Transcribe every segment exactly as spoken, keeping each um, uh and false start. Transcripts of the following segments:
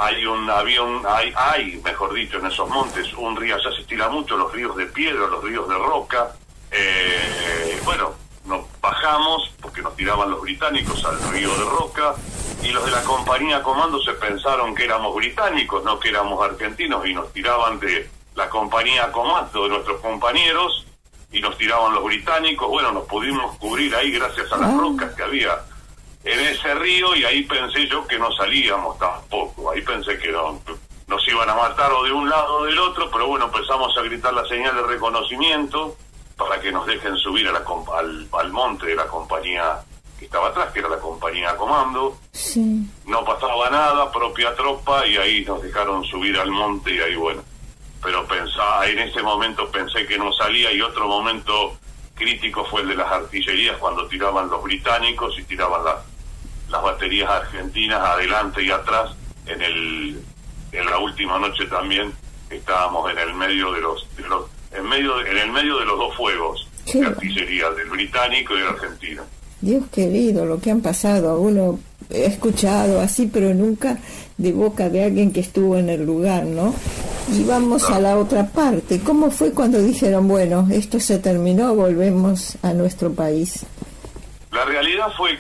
hay un, había un, hay, hay, mejor dicho, en esos montes, un río, allá se estila mucho los ríos de piedra, los ríos de roca. Eh, bueno, nos bajamos porque nos tiraban los británicos al río de roca, y los de la compañía comando se pensaron que éramos británicos, no que éramos argentinos, y nos tiraban de la compañía comando de nuestros compañeros, y nos tiraban los británicos. Bueno, nos pudimos cubrir ahí gracias a las rocas que había en ese río, y ahí pensé yo que no salíamos tampoco. Ahí pensé que no, nos iban a matar o de un lado o del otro, pero bueno, empezamos a gritar la señal de reconocimiento para que nos dejen subir a la, al, al monte de la compañía que estaba atrás, que era la compañía comando. Sí. No pasaba nada, propia tropa, y ahí nos dejaron subir al monte, y ahí bueno. Pero pensaba, en ese momento pensé que no salía, y otro momento crítico fue el de las artillerías, cuando tiraban los británicos y tiraban las, las baterías argentinas adelante y atrás. En el en la última noche también estábamos en el medio de los, de los en medio en el medio de los dos fuegos sí. de artillería, del británico y del argentino. Dios querido, lo que han pasado. Uno ha escuchado así, pero nunca de boca de alguien que estuvo en el lugar, ¿no? Y vamos no. a la otra parte. ¿Cómo fue cuando dijeron, bueno, esto se terminó, volvemos a nuestro país? La realidad fue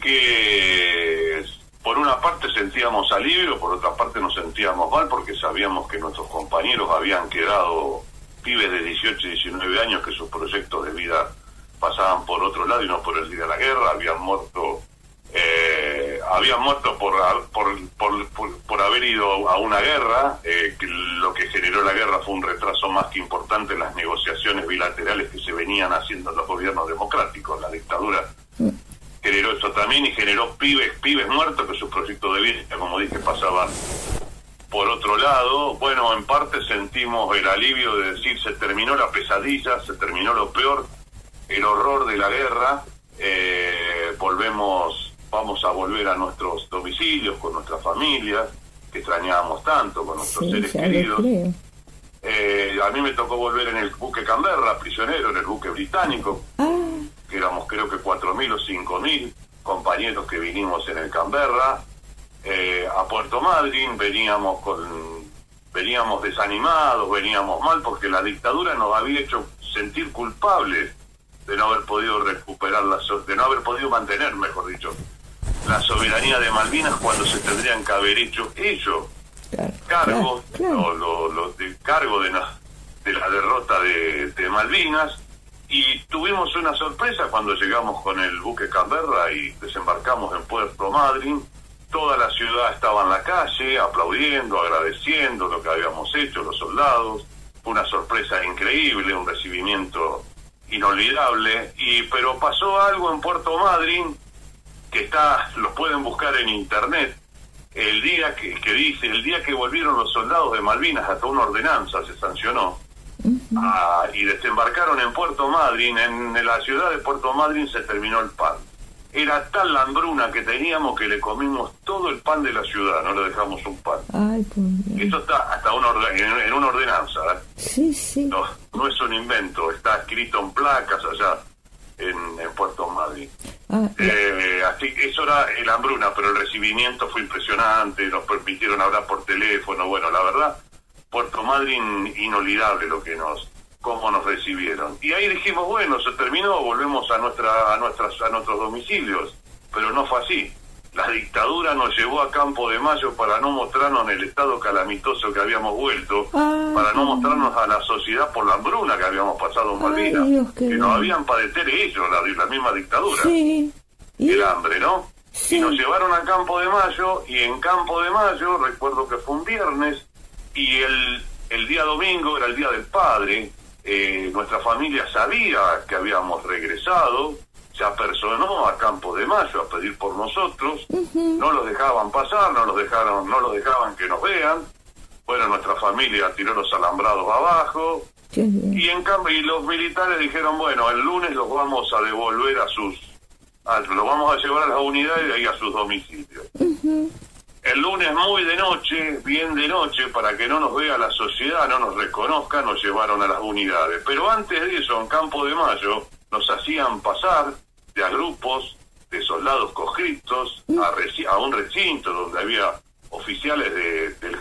que por una parte sentíamos alivio, por otra parte nos sentíamos mal, porque sabíamos que nuestros compañeros habían quedado pibes de dieciocho y diecinueve años, que sus proyectos de vida pasaban por otro lado y no por el día de la guerra. Habían muerto eh, habían muerto por por, por por por haber ido a una guerra, eh, que lo que generó la guerra fue un retraso más que importante en las negociaciones bilaterales que se venían haciendo los gobiernos democráticos. La dictadura generó eso también, y generó pibes pibes muertos que sus proyectos de vida, como dije, pasaban por otro lado. Bueno, en parte sentimos el alivio de decir, se terminó la pesadilla, se terminó lo peor, el horror de la guerra. Eh, volvemos, vamos a volver a nuestros domicilios, con nuestras familias, que extrañábamos tanto, con nuestros sí, seres queridos. Eh, a mí me tocó volver en el buque Canberra, prisionero, en el buque británico, ah. que éramos creo que cuatro mil o cinco mil compañeros que vinimos en el Canberra. Eh, a Puerto Madryn veníamos con veníamos desanimados, veníamos mal, porque la dictadura nos había hecho sentir culpables de no haber podido recuperar la so de no haber podido mantener, mejor dicho, la soberanía de Malvinas, cuando se tendrían que haber hecho ellos claro, cargo claro, claro. Lo, lo, lo, de cargo de la, de la derrota de, de Malvinas. Y tuvimos una sorpresa cuando llegamos con el buque Canberra y desembarcamos en Puerto Madryn. Toda la ciudad estaba en la calle, aplaudiendo, agradeciendo lo que habíamos hecho, los soldados. Fue una sorpresa increíble, un recibimiento inolvidable. Y pero pasó algo en Puerto Madryn, que está, lo pueden buscar en internet, el día que, que dice, el día que volvieron los soldados de Malvinas, hasta una ordenanza se sancionó, uh-huh. ah, y desembarcaron en Puerto Madryn. En la ciudad de Puerto Madryn se terminó el pan. Era tal la hambruna que teníamos que le comimos todo el pan de la ciudad, no le dejamos un pan. Ay, pues, esto está hasta una orden, en, en una ordenanza, ¿eh? Sí, sí. No, no es un invento, está escrito en placas allá en, en Puerto Madryn. Ah, eh, así que eso era el hambruna, pero el recibimiento fue impresionante, nos permitieron hablar por teléfono. Bueno, la verdad, Puerto Madryn, inolvidable lo que nos, cómo nos recibieron. Y ahí dijimos, bueno, se terminó, volvemos a nuestra, a nuestras, a nuestros domicilios. Pero no fue así. La dictadura nos llevó a Campo de Mayo para no mostrarnos en el estado calamitoso que habíamos vuelto, ay, para no mostrarnos a la sociedad por la hambruna que habíamos pasado en Malvinas, Dios, que nos habían padecer ellos, la, la misma dictadura, sí. ¿Y? El hambre, ¿no? Sí. Y nos llevaron a Campo de Mayo, y en Campo de Mayo, recuerdo que fue un viernes, y el, el día domingo era el Día del Padre. Eh, nuestra familia sabía que habíamos regresado, se apersonó a Campo de Mayo a pedir por nosotros. Uh-huh. No los dejaban pasar, no los dejaron, no los dejaban que nos vean. Bueno, nuestra familia tiró los alambrados abajo. Y en cambio, y los militares dijeron, bueno, el lunes los vamos a devolver a sus, a, los vamos a llevar a las unidades y a sus domicilios. Uh-huh. El lunes muy de noche, bien de noche, para que no nos vea la sociedad, no nos reconozca, nos llevaron a las unidades. Pero antes de eso, en Campo de Mayo, nos hacían pasar de a grupos de soldados conscriptos a, reci a un recinto donde había oficiales de, del